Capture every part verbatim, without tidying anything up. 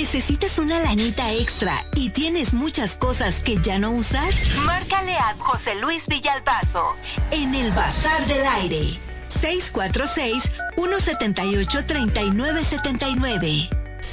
¿Necesitas una lanita extra y tienes muchas cosas que ya no usas? Márcale a José Luis Villalbazo en el Bazar del Aire. seis cuatro seis, uno siete ocho, tres nueve siete nueve.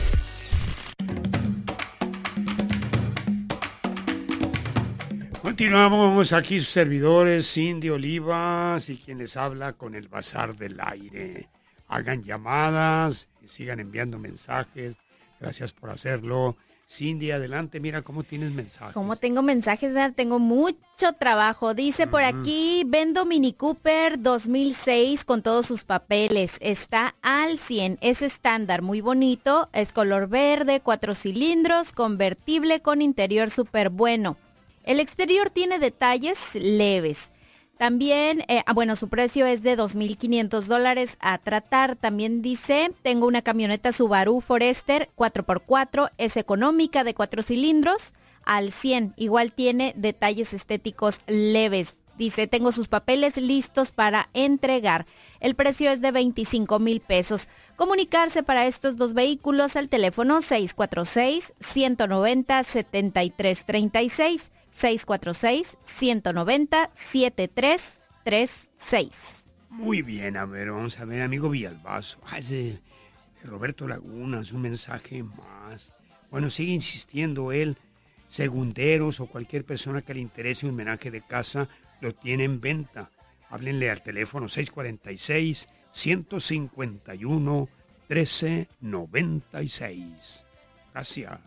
Continuamos aquí sus servidores, Cindy Olivas y quien les habla con el Bazar del Aire. Hagan llamadas, sigan enviando mensajes. Gracias por hacerlo. Cindy, adelante, mira cómo tienes mensajes. Como tengo mensajes, ¿verdad? Tengo mucho trabajo. Dice uh-huh. por aquí, vendo Mini Cooper dos mil seis con todos sus papeles. Está al cien, es estándar, muy bonito. Es color verde, cuatro cilindros, convertible con interior súper bueno. El exterior tiene detalles leves. También, eh, bueno, su precio es de dos mil quinientos dólares a tratar. También dice, tengo una camioneta Subaru Forester cuatro por cuatro, es económica de cuatro cilindros, al cien. Igual tiene detalles estéticos leves. Dice, tengo sus papeles listos para entregar. El precio es de veinticinco mil pesos. Comunicarse para estos dos vehículos al teléfono seis cuatro seis, uno nueve cero, siete tres tres seis. seis cuatro seis, uno nueve cero, siete tres tres seis. Muy bien, a ver, vamos a ver, amigo Villalbazo. Ah, ese Roberto Lagunas, un mensaje más. Bueno, sigue insistiendo él. Segunderos o cualquier persona que le interese un menaje de casa lo tiene en venta. Háblenle al teléfono seis cuatro seis, uno cinco uno, uno tres nueve seis. Gracias.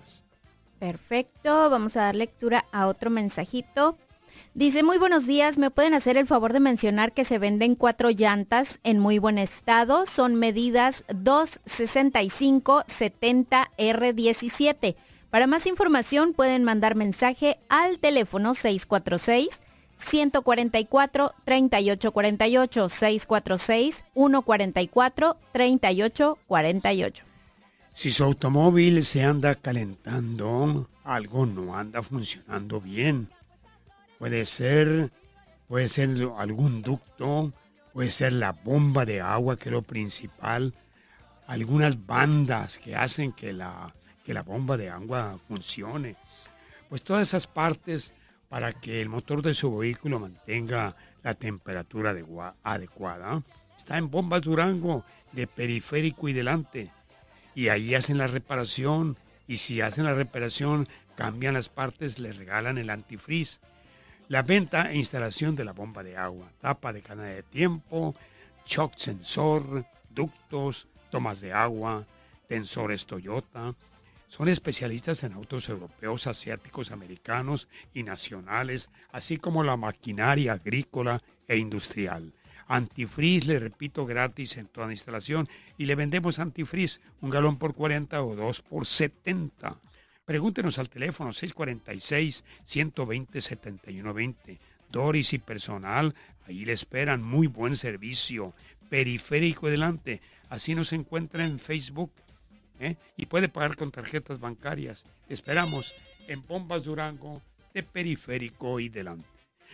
Perfecto, vamos a dar lectura a otro mensajito. Dice, muy buenos días, ¿me pueden hacer el favor de mencionar que se venden cuatro llantas en muy buen estado? Son medidas dos sesenta y cinco setenta R diecisiete. Para más información pueden mandar mensaje al teléfono seis cuatro seis, uno cuatro cuatro, tres ocho cuatro ocho, seis cuatro seis, uno cuatro cuatro, tres ocho cuatro ocho. Si su automóvil se anda calentando, algo no anda funcionando bien. Puede ser, puede ser algún ducto, puede ser la bomba de agua, que es lo principal. Algunas bandas que hacen que la, que la bomba de agua funcione. Pues todas esas partes para que el motor de su vehículo mantenga la temperatura adecuada. Está en Bombas Durango, de Periférico y Delante. Y ahí hacen la reparación, y si hacen la reparación, cambian las partes, les regalan el antifreeze. La venta e instalación de la bomba de agua, tapa de cadena de tiempo, shock sensor, ductos, tomas de agua, tensores Toyota. Son especialistas en autos europeos, asiáticos, americanos y nacionales, así como la maquinaria agrícola e industrial. Antifreeze, le repito, gratis en toda la instalación, y le vendemos antifreeze, un galón por cuarenta o dos por setenta. Pregúntenos al teléfono seis cuatro seis, uno dos cero, siete uno dos cero. Doris y personal, ahí le esperan, muy buen servicio. Periférico Delante, así nos encuentra en Facebook, ¿eh? Y puede pagar con tarjetas bancarias. Esperamos en Bombas Durango, de Periférico y Delante.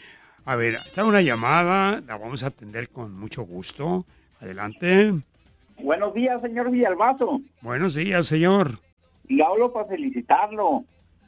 A ver, está una llamada, la vamos a atender con mucho gusto. Adelante. Buenos días, señor Villalbazo. Buenos días, señor. Y hablo para felicitarlo.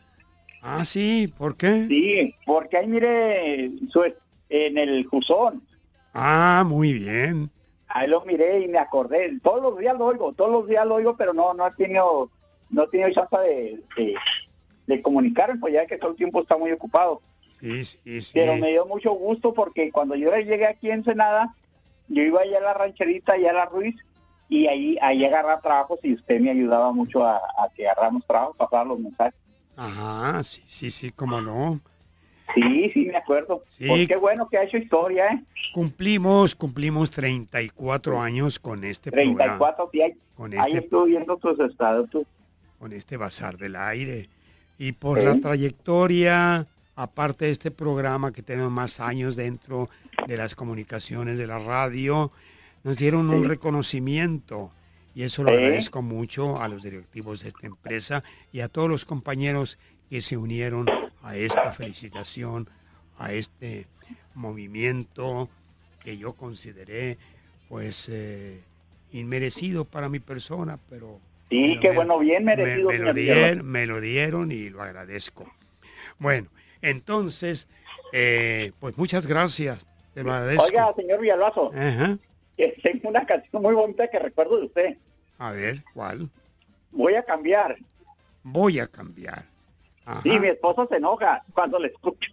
Ah, sí, ¿por qué? Sí, porque ahí mire su, en el Juzón. Ah, muy bien. Ahí lo miré y me acordé. Todos los días lo oigo, todos los días lo oigo, pero no, no he tenido, no he tenido chance de, de, de comunicarme, pues ya que todo el tiempo está muy ocupado. Sí, sí, sí. Pero me dio mucho gusto porque cuando yo llegué aquí en Ensenada, yo iba allá a la rancherita, allá a la Ruiz, y ahí, ahí agarraba trabajos y usted me ayudaba mucho a, a que agarramos trabajos, a pasar los mensajes. Ajá, sí, sí, sí, cómo no. Sí, sí, me acuerdo. Sí. Pues qué bueno que ha hecho historia, ¿eh? Cumplimos, cumplimos treinta y cuatro años con este treinta y cuatro, programa. Sí, ahí, con ahí este, estuve viendo tus estados. Tú. Con este Bazar del Aire. Y por ¿Sí? la trayectoria, aparte de este programa que tenemos más años dentro de las comunicaciones de la radio, nos dieron sí. un reconocimiento. Y eso lo ¿Sí? agradezco mucho a los directivos de esta empresa y a todos los compañeros que se unieron a esta felicitación, a este movimiento que yo consideré pues eh, inmerecido para mi persona, pero Sí, qué bueno, bien merecido. Me, me, lo dieron, me lo dieron y lo agradezco. Bueno, entonces, eh, pues muchas gracias, te lo agradezco. Oiga, señor Villalbazo, Ajá. que tengo una canción muy bonita que recuerdo de usted. A ver, ¿cuál? Voy a cambiar. Voy a cambiar. Ajá. Sí, mi esposo se enoja cuando le escucho.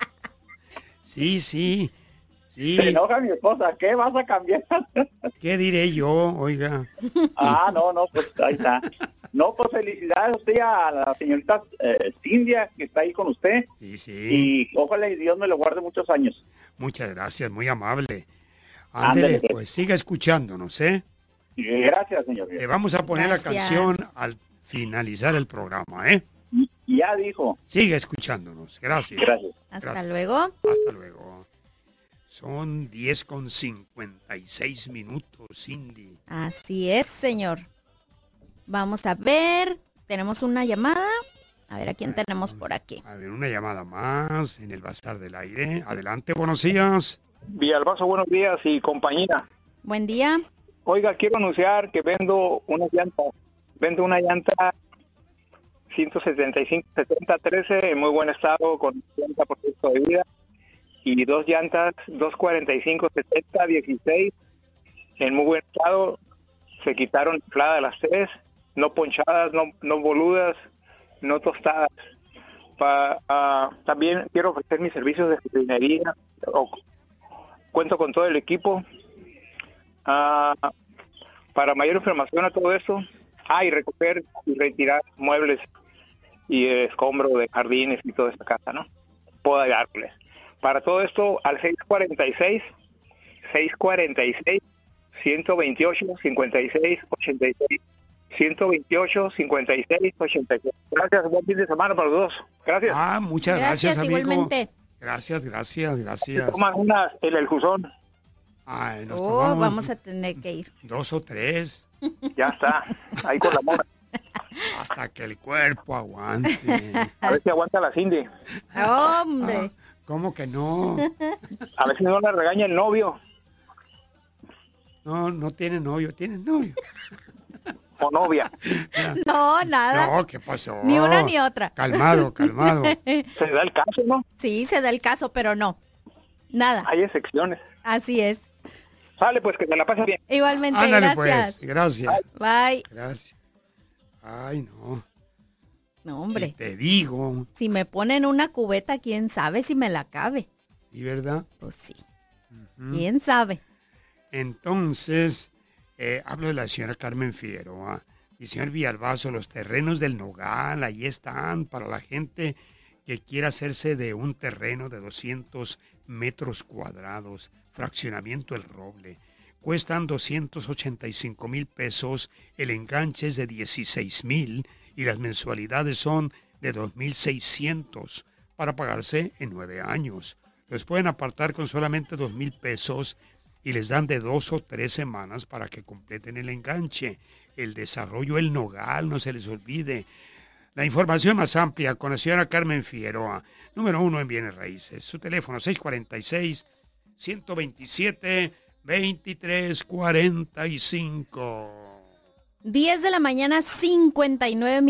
Sí, sí, sí. Se enoja mi esposa, ¿qué vas a cambiar? ¿Qué diré yo, oiga? Ah, no, no, pues ahí está. No, pues felicidades a usted y a la señorita eh, Cindia, que está ahí con usted. Sí, sí. Y ojalá y Dios me lo guarde muchos años. Muchas gracias, muy amable. Ándele, Ándele. pues siga escuchándonos, ¿eh? Gracias, señor. Le vamos a poner Gracias. la canción al finalizar el programa, ¿eh? Y ya dijo. Siga escuchándonos. Gracias. Gracias. Hasta Gracias. luego. Hasta luego. Son diez con cincuenta y seis minutos, Cindy. Así es, señor. Vamos a ver. Tenemos una llamada. A ver a quién tenemos por aquí. A ver, una llamada más en el Bazar del Aire. Adelante, buenos días. Villalbazo, buenos días y compañía. Buen día. Oiga, quiero anunciar que vendo una llanta. Vendo una llanta ciento setenta y cinco setenta trece en muy buen estado con ochenta por ciento de vida. Y dos llantas doscientos cuarenta y cinco setenta dieciséis en muy buen estado. Se quitaron infladas las tres, no ponchadas, no, no boludas, no tostadas. Pa, uh, también quiero ofrecer mis servicios de jardinería. O, cuento con todo el equipo. Uh, para mayor información a todo esto, ah, y recoger y retirar muebles y escombro de jardines y toda esta casa, ¿no? Puedo darles. Para todo esto, al seis cuarenta y seis, seis cuarenta y seis, ciento veintiocho, cincuenta y seis, ochenta y seis, ciento veintiocho, cincuenta y seis, ochenta y seis. Gracias, buen fin de semana para los dos. Gracias. Ah, muchas gracias, Gracias, amigo. igualmente. Gracias, gracias, gracias. Toman una en el Juzón. Ay, nos Oh, tomamos vamos a tener que ir. dos o tres Ya está, ahí con la mona. hasta que el cuerpo aguante. A ver si aguanta la Cindy. Hombre. ¿Cómo que no? A ver si no le regaña el novio No, no tiene novio, tiene novio. o novia. No, nada. No, ¿qué pasó? Ni una ni otra. Calmado, calmado. Se da el caso, ¿no? Sí, se da el caso, pero no. Nada. Hay excepciones. Así es. Sale, pues, que se la pase bien. Igualmente, Ándale, gracias. pues. Gracias. Bye. Gracias. Ay, no. No, hombre. Si te digo. Si me ponen una cubeta, quién sabe si me la cabe. ¿Sí, verdad? Pues sí. Ujú. ¿Quién sabe? Entonces, eh, hablo de la señora Carmen Figueroa y señor Villalbazo, los terrenos del Nogal, ahí están para la gente que quiera hacerse de un terreno de doscientos metros cuadrados, fraccionamiento El Roble. Cuestan doscientos ochenta y cinco mil pesos, el enganche es de dieciséis mil y las mensualidades son de dos mil seiscientos para pagarse en nueve años. Los pueden apartar con solamente dos mil pesos y les dan de dos o tres semanas para que completen el enganche. El desarrollo El Nogal, no se les olvide. La información más amplia con la señora Carmen Figueroa, número uno en bienes raíces. Su teléfono seis cuarenta y seis, ciento veintisiete, veintitrés cuarenta y cinco. diez de la mañana, cincuenta y nueve minutos.